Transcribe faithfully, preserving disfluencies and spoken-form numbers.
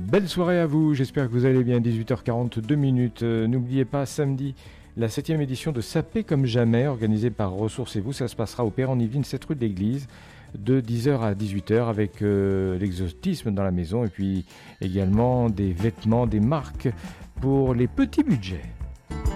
Belle soirée à vous, j'espère que vous allez bien, dix-huit heures quarante-deux minutes. Euh, n'oubliez pas, samedi, la septième édition de Sapé comme jamais, organisée par Ressourcez-vous. Ça se passera au Perron-Yvelines, sept rue de l'Église, de dix heures à dix-huit heures, avec euh, l'exotisme dans la maison et puis également des vêtements, des marques pour les petits budgets.